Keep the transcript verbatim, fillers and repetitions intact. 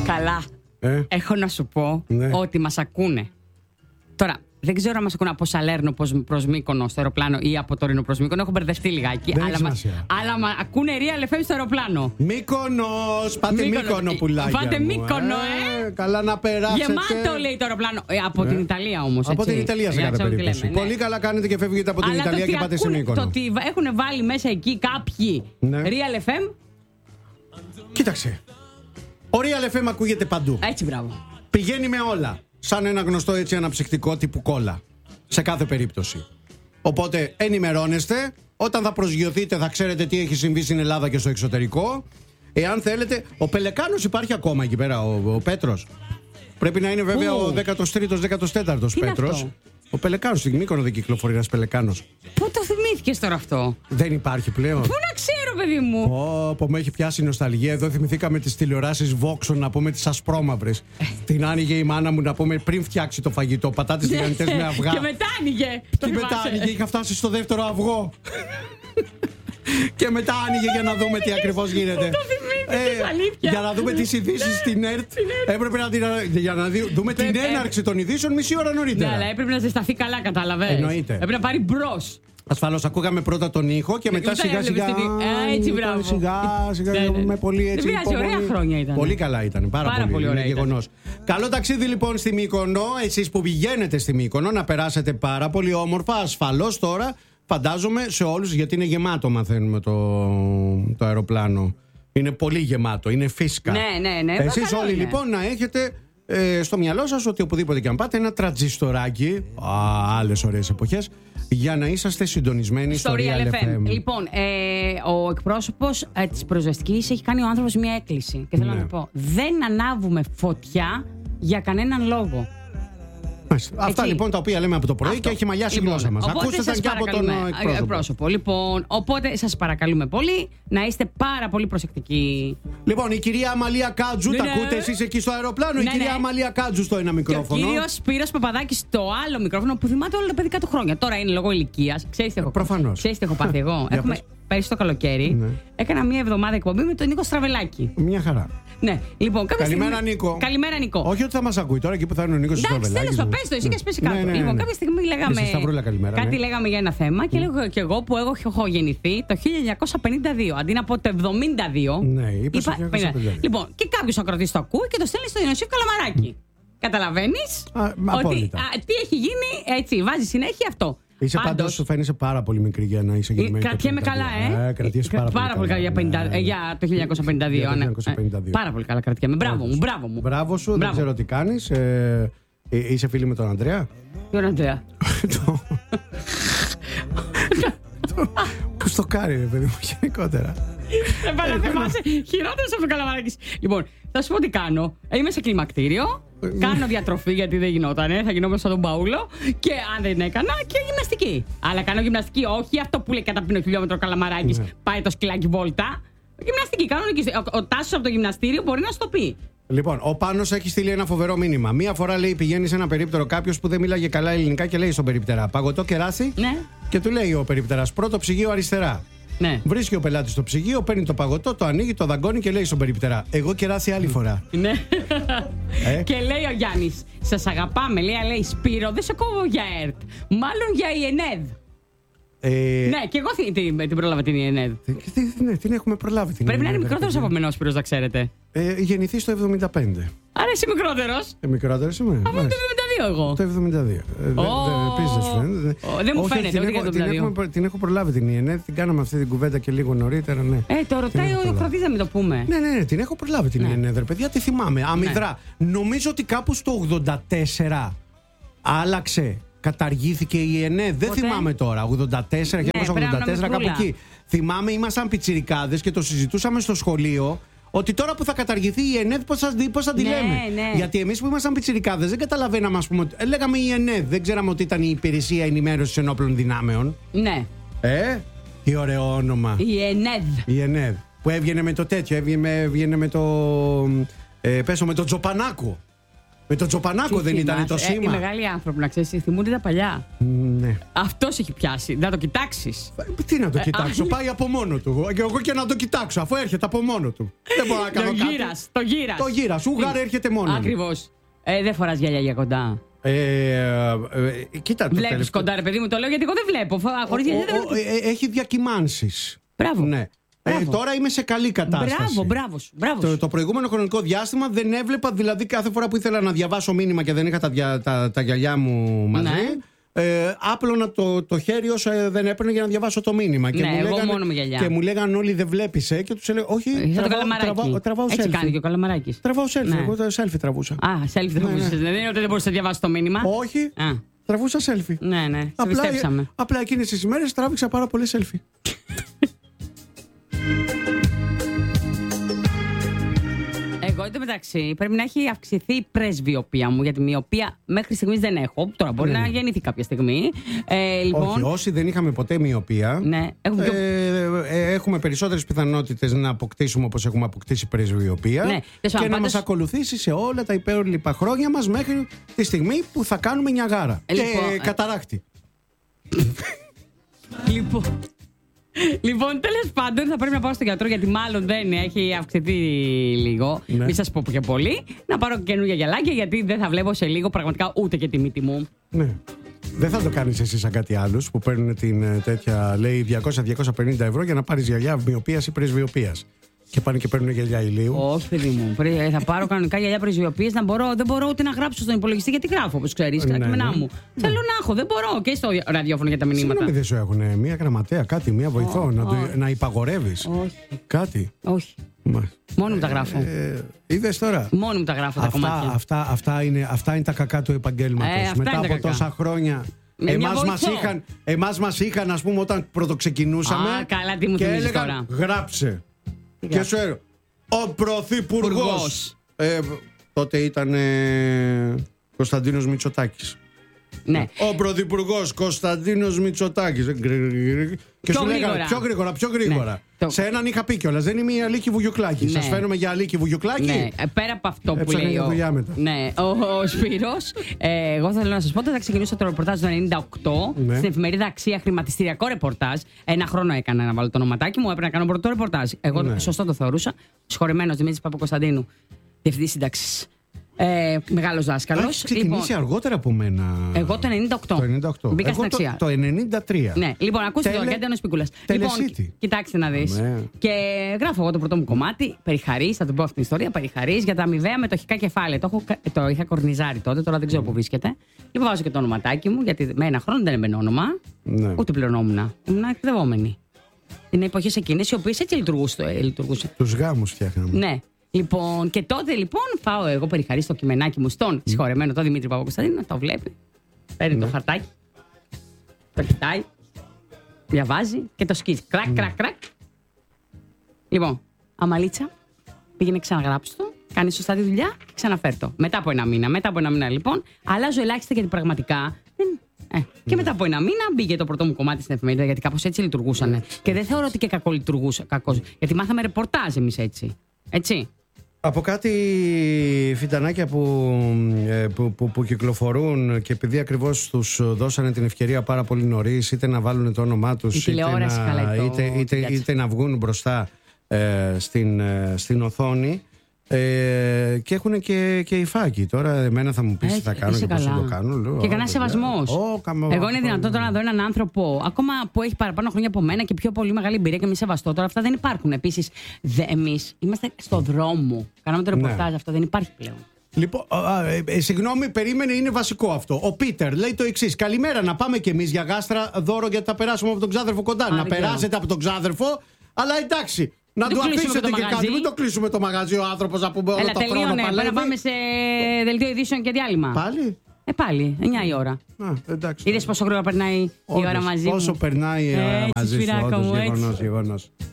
Καλά. Ε? Έχω να σου πω Ναι. ότι μας ακούνε. Τώρα, δεν ξέρω αν μας ακούνε από Σαλέρνο προς Μύκονο στο αεροπλάνο ή από Τωρίνο προς Μύκονο. Έχω μπερδευτεί λιγάκι. Δεν αλλά έχει μας, σημασία. αλλά μα ακούνε Real εφ εμ στο αεροπλάνο. Μύκονος! Πάτε Μύκονο, Μύκονο, πουλάκια πάτε μου, Μύκονο, ε. Καλά να περάσετε. Γεμάτο λέει το αεροπλάνο. Ε, από την Ιταλία όμως. Από έτσι. την Ιταλία σε Για να κάθε ξέρουμε τι περίπτωση. λέμε, ναι. Πολύ καλά κάνετε και φεύγετε από την Αλλά Ιταλία το και ότι πάτε σε ακούνε- Μύκονο. Το ότι έχουν βάλει μέσα εκεί κάποιοι Ναι. Real εφ εμ. Κοίταξε. Ο Real εφ εμ ακούγεται παντού. Έτσι, μπράβο. Πηγαίνει με όλα. Σαν ένα γνωστό έτσι αναψυκτικό τύπου κόλλα. Σε κάθε περίπτωση. Οπότε ενημερώνεστε. Όταν θα προσγειωθείτε θα ξέρετε τι έχει συμβεί στην Ελλάδα και στο εξωτερικό. Εάν θέλετε. Ο Πελεκάνος υπάρχει ακόμα εκεί πέρα, ο, ο Πέτρος. Πρέπει να είναι βέβαια Πού? ο δέκατος τρίτος δέκατος τέταρτος Τι είναι Πέτρος. αυτό? Ο Πελεκάνος, στην Μύκονο δεν κυκλοφορεί ένας Πελεκάνος. Πού το θυμήθηκες τώρα αυτό? Δεν υπάρχει πλέον. Πού να ξέρω, παιδί μου. Πω, πω, με έχει πιάσει η νοσταλγία. Εδώ θυμηθήκαμε τις τηλεοράσεις Voxon, να πούμε τις ασπρόμαυρες. Την άνοιγε η μάνα μου να πούμε πριν φτιάξει το φαγητό. Πατάτες τηγανιτές με αυγά. Και μετά άνοιγε. Το Και μετά θυμάσαι. άνοιγε, είχα φτάσει στο δεύτερο αυγό. Και μετά άνοιγε για να δούμε τι ακριβώς γίνεται. Το θυμήθηκες, αλήθεια. Για να δούμε τις ειδήσεις στην ΕΡΤ. Έπρεπε να την, για να δει- δούμε την Πρέπει- έναρξη των ειδήσεων μισή ώρα Ναι, νωρίτερα. αλλά έπρεπε να ζεσταθεί καλά, κατάλαβες. Εννοείται. Έπρεπε να πάρει μπρος. Ασφαλώς ακούγαμε πρώτα τον ήχο και μετά μετά σιγά σιγά. έβλεπες την- Α, έτσι, μπράβο. Σιγά σιγά Ναι, ναι. με πολύ Δεν έτσι. πειράζει, ωραία υπομονή. χρόνια ήταν. Πολύ καλά ήταν. Πάρα, Πάρα πολύ είναι ωραία ήταν. γεγονός. Καλό ταξίδι λοιπόν στη Μύκονο. Εσείς που πηγαίνετε στη Μύκονο να περάσετε πάρα πολύ όμορφα. Ασφαλώς τώρα φαντάζομαι σε όλους, γιατί είναι γεμάτο, μαθαίνουμε το, το αεροπλάνο. Είναι πολύ γεμάτο, είναι φίσκα. Ναι, ναι, ναι. Εσείς Καλό όλοι είναι. λοιπόν να έχετε ε, στο μυαλό σας ότι οπουδήποτε και αν πάτε ένα τραντζιστοράκι, α, άλλες ωραίες εποχές, για να είσαστε συντονισμένοι στο, Στο Real Real εφ εμ. εφ εμ. Λοιπόν, ε, ο εκπρόσωπος ε, της προσβεστικής έχει κάνει ο άνθρωπος μια έκκληση. Και θέλω Ναι. να του πω: δεν ανάβουμε φωτιά για κανέναν λόγο. Μάλιστα. Αυτά Έτσι. λοιπόν τα οποία λέμε από το πρωί Αυτό. και έχει μαλλιάσει η Λοιπόν, γλώσσα μας. οπότε Ακούστε τα σας και από τον παρακαλούμε, ε, εκπρόσωπο. εκπρόσωπο. Λοιπόν, οπότε σας παρακαλούμε πολύ να είστε πάρα πολύ προσεκτικοί. Λοιπόν, η κυρία Αμαλία Κάτζου, Ναι, τα ναι. ακούτε εσείς εκεί στο αεροπλάνο. Η Ναι, κυρία ναι. Αμαλία Κάτζου στο ένα Και ο μικρόφωνο. κύριος Σπύρος Παπαδάκης στο άλλο μικρόφωνο που θυμάται όλα τα παιδικά του χρόνια. Τώρα είναι λόγω ηλικίας. Ξέρεις τι έχω, Προφανώς. ξέρεις τι έχω πάθει εγώ. Για Έχουμε, πες. πέρυσι το καλοκαίρι Ναι. έκανα μία εβδομάδα εκπομπή με τον Νίκο Στραβελάκη. Μια χαρά. Ναι, λοιπόν, κάποια Καλημέρα, στιγμή... Νίκο. Καλημέρα, Νίκο. Όχι ότι θα μας ακούει τώρα εκεί που θα είναι ο Νίκος Εντάξει, Στραβελάκης. τέλος πάντων, πες το εσύ και πες κάτω. Ναι, ναι, ναι, Λοιπόν, ναι. κάποια στιγμή λέγαμε. Εσύ, Σταυρούλα, καλημέρα, Κάτι ναι. λέγαμε για ένα θέμα και λέγω και εγώ που εγώ έχω γεννηθεί το χίλια εννιακόσια πενήντα δύο. Αντί να πω το εβδομήντα δύο. Ναι, είπες το χίλια εννιακόσια πενήντα δύο. Λοιπόν, και κάποιο ακροτή το ακούει και το στέλνει στο Ιωσήφ Καλαμαράκι. Καταλαβαίνεις Α, ότι απόλυτα. α, τι έχει γίνει, έτσι, βάζει συνέχεια αυτό. Είσαι Πάντως, πάντως, σου φαίνεσαι πάρα πολύ μικρή για να είσαι γεννημένη. το κρατιέμαι πενήντα δύο. καλά, ε. Ε, κρατιέσαι πάρα, πάρα πολύ καλά για, πενήντα, Ναι, ναι. για το χίλια εννιακόσια πενήντα δύο. Για το ναι. χίλια εννιακόσια πενήντα δύο. Ε, Πάρα πολύ καλά κρατιέμαι. Μπράβο μου, μπράβο μου. Μπράβο σου, δεν Μπράβο. ξέρω τι κάνεις. Ε, ε, είσαι φίλη με τον Ανδρέα. Ποιο είναι, Αντρέα? Το- το- Πώς το κάνει, ρε παιδί μου, γενικότερα. Δεν πάει να θυμάσαι. Χειρότερο από το Καλαμαράκης. Λοιπόν, θα σου πω τι κάνω. Είμαι σε κλιμακτήριο. Κάνω διατροφή γιατί δεν γινότανε. Θα γινόμουν σαν τον Παούλο. Και αν δεν έκανα, και γυμναστική. Αλλά κάνω γυμναστική, όχι αυτό που λέει καταπίνω χιλιόμετρο ο Καλαμαράκης. Ναι. Πάει το σκυλάκι βόλτα. Γυμναστική, κανονική. Ο, ο Τάσος από το γυμναστήριο μπορεί να σου το πει. Λοιπόν, ο Πάνος έχει στείλει ένα φοβερό μήνυμα. Μία φορά λέει πηγαίνει σε ένα περίπτερο κάποιο που δεν μίλαγε καλά ελληνικά και λέει στον περιπτερά παγωτό κεράσι. Ναι. Και του λέει ο περιπτεράς πρώτο ψυγείο αριστερά. Ναι. Βρίσκει ο πελάτης το ψυγείο, παίρνει το παγωτό, το ανοίγει, το δαγκώνει και λέει στον περιπτερά: εγώ κεράσι άλλη φορά. Ναι. Ε? Και λέει ο Γιάννης, σας αγαπάμε. Λέει, λέει Σπύρο, δεν σε κόβω για ΕΡΤ. Μάλλον για η ΕΝΕΔ. Ε, Ναι, και εγώ την, την, την πρόλαβα την ΕΝΕΔ. τι- τι- ναι, την έχουμε προλάβει την Πρέπει να είναι Ελλάδα, μικρότερος παιδιά. από μένα ο Σπύρος, να ξέρετε. Ε, γεννηθεί στο εβδομήντα πέντε. Άρα είσαι μικρότερος. Ε, μικρότερος είμαι. Από το μάλιστα. εβδομήντα δύο εγώ. Το εβδομήντα δύο. Ε, δε- Ω, δε- επίσης δεν σου φαίνεται. ω, δεν μου Όχι, φαίνεται, την ούτε έχω- για το την εβδομήντα δύο. έχουμε- Την έχω προλάβει την ΙΕΝΕΔ, την κάναμε αυτή την κουβέντα και λίγο νωρίτερα, ναι. Ε, το ρωτάει Την έχω ο προλάβει. Ιωκροτής να μην το πούμε. Ναι, ναι, ναι, την έχω προλάβει την Ναι. ΙΕΝΕΔ, ρε παιδιά, τη θυμάμαι. Αμυδρά. Νομίζω ότι κάπου στο ογδόντα τέσσερα άλλαξε. Καταργήθηκε η ΙΕΝΕΔ. Δεν Πότε? θυμάμαι τώρα. ογδόντα τέσσερα, Ναι, χίλια εννιακόσια ογδόντα τέσσερα, πρέπει να κάπου είμαι εκεί. Θυμάμαι, ήμασταν πιτσιρικάδες και το συζητούσαμε στο σχολείο. Ότι τώρα που θα καταργηθεί η ΕΝΕΔ, πώς θα, πώς θα τη Ναι, λέμε. ναι. Γιατί εμείς που ήμασταν πιτσιρικάδες δεν καταλαβαίναμε, ας πούμε. ότι- ε, Λέγαμε η ΕΝΕΔ, δεν ξέραμε ότι ήταν η Υπηρεσία Ενημέρωσης Ενόπλων Δυνάμεων. Ναι, Ε, τι ωραίο όνομα. η ΕΝΕΔ. Η ΕΝΕΔ. Που έβγαινε με το τέτοιο, έβγαινε, έβγαινε με το. Ε, πέσω με το Τζοπανάκο. Με τον Τσοπανάκο δεν ήταν το σήμα. Ε, οι μεγάλοι άνθρωποι, να ξέρεις, θυμούνται τα παλιά. Ναι. Αυτός έχει πιάσει. Να το κοιτάξεις. Τι να το κοιτάξω, πάει από μόνο του. Και εγώ και να το κοιτάξω, αφού έρχεται από μόνο του. Δεν μπορώ να κάνω το κάτι. γύρας, το γύρας. Το γύρας, ουγάρε έρχεται μόνο. Ακριβώς. Ε, δεν φοράς γυαλιά για κοντά. Ε, ε, ε, κοίτα, Βλέπεις τελευταίο... κοντά, ρε παιδί μου, το λέω γιατί εγώ δεν βλέπω. Χωρίς γυαλιά δεν βλέπω. Ε, έχει διακυμάνσεις. Μπράβο. Ναι. Ε, τώρα είμαι σε καλή κατάσταση. Μπράβο, μπράβο. μπράβο. Το, το προηγούμενο χρονικό διάστημα δεν έβλεπα, δηλαδή κάθε φορά που ήθελα να διαβάσω μήνυμα και δεν είχα τα, τα, τα, τα γυαλιά μου μαζί. Ναι. Ε, άπλωνα το, το χέρι όσο ε, δεν έπαιρνε για να διαβάσω το μήνυμα. Και ναι, μου εγώ λέγανε, μόνο με γυαλιά. Και μου λέγανε όλοι δεν βλέπεις, ε, και τους έλεγα όχι. Ε, τραβάω, τραβάω, τραβάω Έτσι selfie. κάνει και ο Καλαμαράκης. Τραβάω selfie. Ναι. Εγώ το selfie τραβούσα. Α, selfie τραβούσες. Ναι, ναι. Δεν είναι ότι δεν μπορούσες να διαβάσεις το μήνυμα. Όχι. Α. Τραβούσα selfie. Ναι, ναι. Σε Απλά, πιστέψαμε. απλά εκείνες τις ημέρες τράβηξα πάρα πολύ selfie. Εγώ εντωμεταξύ πρέπει να έχει αυξηθεί η πρεσβειοπία μου, γιατί μοιοπία μέχρι στιγμής δεν έχω. Τώρα μπορεί ναι. να γεννηθεί κάποια στιγμή. Ε, λοιπόν, όχι, όσοι δεν είχαμε ποτέ μοιοπία, ναι, έχουμε, πιο... ε, ε, έχουμε περισσότερες πιθανότητες να αποκτήσουμε όπως έχουμε αποκτήσει πρεσβειοπία ναι, και πάντως... να μας ακολουθήσει σε όλα τα υπέρλοιπα χρόνια μας μέχρι τη στιγμή που θα κάνουμε νιαγάρα. Ε, λοιπόν, και ε... καταράκτη. Λοιπόν... Λοιπόν, τέλος πάντων, θα πρέπει να πάω στον γιατρό γιατί μάλλον δεν έχει αυξηθεί λίγο. Ναι. Μην σας πω και πολύ. Να πάρω καινούργια γυαλάκια γιατί δεν θα βλέπω σε λίγο πραγματικά ούτε και τη μύτη μου. Ναι. Δεν θα το κάνεις εσύ σαν κάτι άλλους που παίρνουν την τέτοια, λέει διακόσια με διακόσια πενήντα ευρώ για να πάρεις γυαλιά μοιοπίας ή πρεσβειοπίας. Και πάνε και παίρνουν γυαλιά ηλίου. Όχι, παιδί μου. Θα πάρω κανονικά γυαλιά πρεσβειοπίας να μπορώ. Δεν μπορώ ούτε να γράψω στον υπολογιστή γιατί γράφω, όπως ξέρεις, τα κείμενά μου. Ναι. Θέλω να έχω, δεν μπορώ. Και στο ραδιόφωνο για τα μηνύματα. Συγγνώμη, δεν σου έχουν μία γραμματέα, κάτι, μία βοηθό, oh, να, oh. να υπαγορεύεις. Όχι. Κάτι. Όχι. Μα. Μόνο μου τα γράφω. Ε, είδες τώρα. Μόνο μου τα γράφω τα αυτά, κομμάτια. Αυτά, αυτά, είναι, αυτά είναι τα κακά του επαγγέλματος. Ε, Μετά από κακά. τόσα χρόνια. Εμάς μας, είχαν, εμάς μας είχαν, ας πούμε, όταν πρωτοξεκινούσαμε. Α, καλά, τι μου και θυμίζεις έλεγαν, τώρα. Γράψε. Τι και σου έλεγα. Ο Πρωθυπουργός. Ε, τότε ήταν ε, Κωνσταντίνος Μητσοτάκης. Ναι. Ο Πρωθυπουργός Κωνσταντίνος Μητσοτάκης. Και πιο σου λέγανε γρήγορα. πιο γρήγορα, πιο γρήγορα. Ναι. Σε έναν είχα πει κιόλας. Δεν είμαι η Αλίκη Βουγιουκλάκη. Ναι. Σας φαίνομαι για Αλίκη Βουγιουκλάκη. Ναι. Πέρα από αυτό που Έψαχα λέει ο, ναι, ο, ο Σπύρος, ε, εγώ θέλω να σας πω ότι θα ξεκινήσω το ρεπορτάζ του ενενήντα οκτώ ναι. στην εφημερίδα Αξία, χρηματιστηριακό ρεπορτάζ. Ένα χρόνο έκανα να βάλω το ονοματάκι μου, έπρεπε να κάνω πρώτο ρεπορτάζ. Εγώ ναι. σωστό το θεωρούσα. Σχολημένος Δημήτρης Παπακοσταντίνου, διευθυντής σύνταξης. Ε, Μεγάλος δάσκαλος. Έχει ξεκινήσει λοιπόν, αργότερα από μένα. Εγώ το ενενήντα οκτώ. Το ενενήντα οκτώ. Μπήκα εγώ στην Αξία. Το, το ενενήντα τρία. Ναι, λοιπόν, ακούστε Τελε... το γιατί ένας πικούλας. Λοιπόν, κοιτάξτε να δεις. Ναι. Και γράφω εγώ το πρώτο μου κομμάτι. Περιχαρής, θα το πω αυτή την ιστορία. Περιχαρής για τα αμοιβαία μετοχικά κεφάλαια. Το, έχω, το είχα κορνιζάρει τότε, τώρα δεν ξέρω πού βρίσκεται. Λοιπόν, βάζω και το ονοματάκι μου, γιατί με ένα χρόνο δεν έμπαινε όνομα. Ναι. Ούτε πληρωνόμουν. Ήμουν εκπαιδευόμενη. Είναι εποχές εκείνες οι οποίες έτσι λειτουργούσαν. Τους γάμους φτιάχναμε. Ναι. Λοιπόν, και τότε λοιπόν πάω εγώ Περιχαρή στο κειμενάκι μου στον mm. συγχωρεμένο τον Δημήτρη Παπακοσταντίνου, το βλέπει, παίρνει mm. το χαρτάκι, το κοιτάει, διαβάζει και το σκίζει. Κρακ, mm. κρακ, κρακ. Λοιπόν, Αμαλίτσα, πήγαινε ξαναγράψει το, κάνει σωστά τη δουλειά και ξαναφέρ το. Μετά από ένα μήνα, μετά από ένα μήνα λοιπόν, αλλάζω ελάχιστα γιατί πραγματικά. Δεν... Ε. Και μετά από ένα μήνα μπήκε το πρώτο μου κομμάτι στην εφημερίδα, γιατί κάπως έτσι λειτουργούσαν. Και δεν θεωρώ ότι και κακό λειτουργούσε. Κακός, γιατί μάθαμε ρεπορτάζ εμείς έτσι. Έτσι. Από κάτι φιντανάκια που, που, που, που κυκλοφορούν και επειδή ακριβώς τους δώσανε την ευκαιρία πάρα πολύ νωρίς είτε να βάλουν το όνομά τους είτε να, είτε, είτε, είτε, είτε να βγουν μπροστά ε, στην, ε, στην οθόνη ε, και έχουν και, και υφάκι. Τώρα εμένα θα μου πεις τι θα κάνω και πώς θα το κάνω. Λέω, και κανένα σεβασμός. Oh, καμω... Εγώ είναι δυνατόν τώρα να δω έναν άνθρωπο ακόμα που έχει παραπάνω χρόνια από μένα και πιο πολύ μεγάλη εμπειρία και μη σεβαστό. Τώρα αυτά δεν υπάρχουν. Επίσης, εμείς είμαστε στο δρόμο. Κάναμε το ρεπορτάζ, ναι. Αυτό δεν υπάρχει πλέον. Λοιπόν, α, ε, ε, συγγνώμη, περίμενε, είναι βασικό αυτό. Ο Πίτερ λέει το εξής. Καλημέρα, να πάμε κι εμείς για γάστρα δώρο γιατί θα περάσουμε από τον ξάδερφο κοντά. Α, να περάσετε από τον ξάδερφο, αλλά εντάξει. Να του αφήσετε και κάτι, μην το κλείσουμε το μαγαζί ο άνθρωπος να πούμε όλο Έλα, το χρόνο παλεύει. Να πάμε σε δελτίο ειδήσεων και διάλειμμα. Πάλι? Ε, πάλι, εννιά η ώρα. Α, εντάξει. Είδες πόσο γρήγορα περνάει η ώρα μαζί μου. Πόσο περνάει η ώρα μαζί σου, όντως, γεγονός, γεγονός.